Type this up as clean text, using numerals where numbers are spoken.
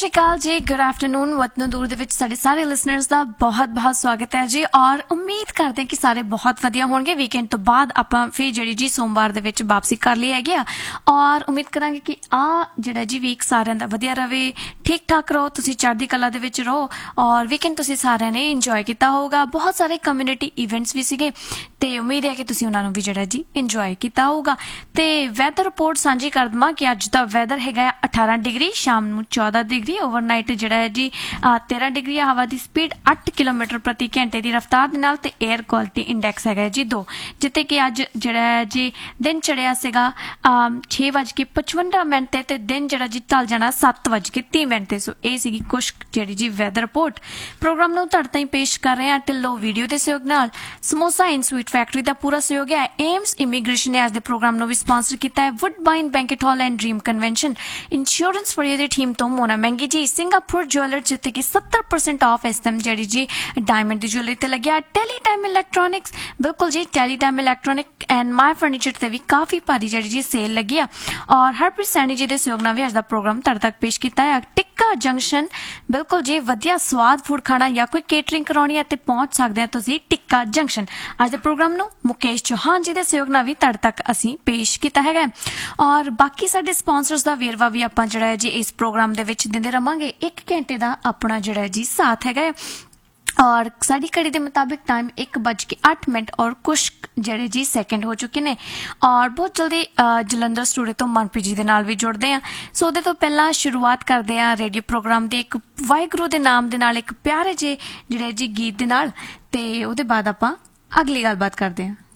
ਸਤਿ ਸ਼੍ਰੀ ਅਕਾਲ ਜੀ, good afternoon. ਵਤਨ ਦੂਰ ਦੇ ਵਿੱਚ ਸਾਡੇ ਸਾਰੇ ਲਿਸਨਰਸ ਦਾ ਬਹੁਤ-ਬਹੁਤ ਸਵਾਗਤ ਹੈ ਜੀ ਔਰ ਉਮੀਦ ਕਰਦੇ ਹਾਂ ਕਿ ਸਾਰੇ ਬਹੁਤ ਵਧੀਆ ਹੋਣਗੇ। ਵੀਕਐਂਡ ਤੋਂ ਬਾਅਦ ਆਪਾਂ ਫਿਰ ਜਿਹੜੀ ਜੀ ਸੋਮਵਾਰ ਦੇ ਵਿੱਚ ਵਾਪਸੀ ਕਰ ਲਈ ਹੈਗੀ ਆ ਔਰ ਉਮੀਦ ਕਰਾਂਗੇ ਕਿ ਜਿਹੜਾ ਜੀ ਵੀਕ ਸਾਰਿਆਂ ਦਾ ਵਧੀਆ ਰਵੇ, ਠੀਕ ਠਾਕ ਰਹੋ, ਤੁਸੀਂ ਚੜ੍ਹਦੀ ਕਲਾ ਦੇ ਵਿੱਚ ਰਹੋ ਔਰ ਵੀਕਐਂਡ ਤੁਸੀਂ ਸਾਰਿਆਂ ਨੇ ਇੰਜੋਏ ਕੀਤਾ ਹੋਊਗਾ। ਬਹੁਤ ਸਾਰੇ ਕਮਿਊਨਿਟੀ ਇਵੈਂਟਸ ਵੀ ਸੀਗੇ ਤੇ ਉਮੀਦ ਹੈ ਕਿ ਤੁਸੀਂ ਉਹਨਾਂ ਨੂੰ ਵੀ ਜਿਹੜਾ ਜੀ ਇੰਜੋਏ ਕੀਤਾ ਹੋਊਗਾ। ਤੇ ਵੈਦਰ ਰਿਪੋਰਟ ਸਾਂਝੀ ਕਰ ਦੇਵਾਂ ਕਿ ਅੱਜ ਦਾ ਵੈਦਰ ਹੈਗਾ 18 ਡਿਗਰੀ, ਸ਼ਾਮ ਨੂੰ 14 ਡਿਗਰੀ, ਓਵਰਨਾਈਟ ਜਿਹੜਾ ਹੈ ਜੀ 13 ਡਿਗਰੀ, ਹਵਾ ਦੀ ਸਪੀਡ 8 ਕਿਲੋਮੀਟਰ ਪ੍ਰਤੀ ਘੰਟੇ ਦੀ ਰਫ਼ਤਾਰ ਦੇ ਨਾਲ ਤੇ 에ਅਰ ਕੁਆਲਿਟੀ ਇੰਡੈਕਸ ਹੈਗਾ ਜੀ 2, ਜਿੱਥੇ ਕਿ ਅੱਜ ਜਿਹੜਾ ਹੈ ਜੀ ਦਿਨ ਚੜਿਆ ਸੀਗਾ 6:55 ਤੇ ਦਿਨ ਜਿਹੜਾ ਜੀ ਢਲ ਜਾਣਾ 7:30 ਤੇ। ਸੋ ਇਹ ਸੀਗੀ ਕੁਛ ਜਿਹੜੀ ਜੀ ਵੈਦਰ ਰਿਪੋਰਟ। ਪ੍ਰੋਗਰਾਮ ਨੂੰ ਤੁਹਾਡੇ ਤਾਈਂ ਪੇਸ਼ ਕਰ ਰਹੇ ਹਾਂ ਢਿੱਲੋਂ ਵੀਡੀਓ ਦੇ ਸਹਿਯੋਗ ਨਾਲ। ਸਮੋਸਾ ਐਂਡ ਸਵੀਟ ਫੈਕਟਰੀ ਦਾ ਪੂਰਾ ਸਹਿਯੋਗ ਹੈ। ਏਮਸ ਇਮੀਗ੍ਰੇਸ਼ਨ ਨੇ ਅੱਜ ਦੇ ਪ੍ਰੋਗਰਾਮ ਨੂੰ ਵੀ ਸਪਾਂਸਰ ਕੀਤਾ ਹੈ। ਵੁੱਡਬਾਈਨ banquet hall and dream convention, insurance ਫਰੀਏ the team ਤੋਂ ਮੋਨਾ ਮਹਿੰਗੀ ਜੀ, ਸਿੰਗਾਪੁਰ ਜੁਐਲਰ ਜਿੱਥੇ ਕਿ 70% ਆਫ ਇਸ ਟਾਈਮ ਜਿਹੜੀ ਜੀ ਡਾਇਮੰਡ ਦੀ ਜੁਐਲਰੀ ਤੇ ਲੱਗਿਆ। ਟੈਲੀਟਾਈਮ ਇਲੈਕਟ੍ਰੋਨਿਕਸ, ਬਿਲਕੁਲ ਜੀ ਟੈਲੀਟਾਈਮ ਇਲੈਕਟ੍ਰੋਨਿਕ ਐਂਡ ਮਾਈ ਫਰਨੀਚਰ ਤੇ ਵੀ ਕਾਫੀ ਭਾਰੀ ਜਿਹੜੀ ਜੀ ਸੇਲ ਲੱਗੀ ਆ ਔਰ ਹਰਪ੍ਰੀਤ ਸੈਣੀ ਜੀ ਦੇ ਸਹਿਯੋਗ ਨਾਲ ਵੀ ਅੱਜ ਦਾ ਪ੍ਰੋਗਰਾਮ ਤੁਹਾਡੇ ਤੱਕ ਪੇਸ਼ ਕੀਤਾ ਹੈ। ਟਿੱਕਾ ਜੰਕਸ਼ਨ, ਬਿਲਕੁਲ ਜੀ ਵਧੀਆ ਸਵਾਦ ਫੂਡ ਖਾਣਾ ਜਾਂ ਕੋਈ ਕੇਟਰਿੰਗ ਕਰਾਉਣੀ ਹੈ ਤੇ ਪਹੁੰਚ ਸਕਦੇ ਆ ਤੁਸੀਂ ਟਿੱਕਾ ਜੰਕਸ਼ਨ। ਅੱਜ ਦੇ ਪ੍ਰੋਗਰਾਮ ਨੂੰ ਮੁਕੇਸ਼ ਚੌਹਾਨ ਜੀ ਦੇ ਸਹਿਯੋਗ ਨਾਲ ਵੀ ਤੁਹਾਡੇ ਤੱਕ ਅਸੀਂ ਪੇਸ਼ ਕੀਤਾ ਹੈਗਾ ਔਰ ਬਾਕੀ ਸਾਡੇ ਸਪਾਂਸਰਸ ਦਾ ਵੇਰਵਾ ਵੀ ਆਪਾਂ ਜਿਹੜਾ ਹੈ ਜੀ ਇਸ ਪ੍ਰੋਗਰਾਮ ਦੇ ਵਿੱਚ ਦਿੰਦੇ ਰਵਾਂਗੇ। 1 ਘੰਟੇ ਦਾ ਆਪਣਾ ਜਿਹੜਾ ਜੀ ਸਾਥ ਹੈਗਾ ਔਰ ਸਾਡੀ ਘੜੀ ਦੇ ਮੁਤਾबिक टाइम 1:08 और कुछ ਜਿਹੜੇ ਜੀ ਸੈਕਿੰਡ ਹੋ ਚੁੱਕੇ ਨੇ ਔਰ ਬਹੁਤ ਜਲਦੀ ਜਲੰਧਰ ਸਟੂਡੀਓ ਤੋਂ ਮਨਪ੍ਰੀਤ ਜੀ ਦੇ ਨਾਲ ਵੀ ਜੁੜਦੇ ਆ। ਸੋ ਉਹਦੇ ਤੋਂ ਪਹਿਲਾਂ ਸ਼ੁਰੂਆਤ ਕਰਦੇ ਆ ਰੇਡੀਓ ਪ੍ਰੋਗਰਾਮ ਦੇ ਇੱਕ ਵਾਹਿਗੁਰੂ ਦੇ ਨਾਮ ਦੇ ਨਾਲ, ਇੱਕ ਪਿਆਰੇ ਜਿਹੇ ਜਿਹੜੇ ਜੀ ਗੀਤ ਦੇ ਨਾਲ, ਤੇ ਉਹਦੇ ਬਾਅਦ ਆਪਾਂ ਅਗਲੀ ਗੱਲਬਾਤ ਕਰਦੇ ਆ।